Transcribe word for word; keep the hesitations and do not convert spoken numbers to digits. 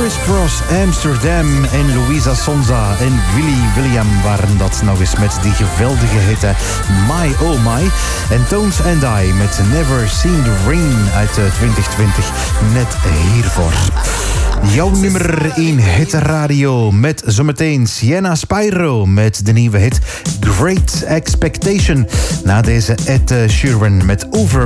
Crisscross Amsterdam en Louisa Sonza en Willy William waren dat nog eens met die geweldige hit My Oh My. En Tones and I met Never Seen the Rain uit twintig twintig, net hiervoor. Jouw nummer één hit radio met zometeen Sienna Spyro met de nieuwe hit Great Expectation. Na deze Ed Sheeran met Over